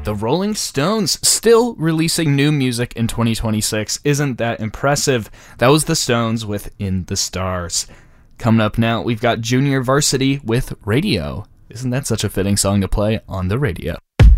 The Rolling Stones still releasing new music in 2026. Isn't that impressive? That was the Stones with In the Stars. Coming up now, we've got Junior Varsity with Radio. Isn't that such a fitting song to play on the radio?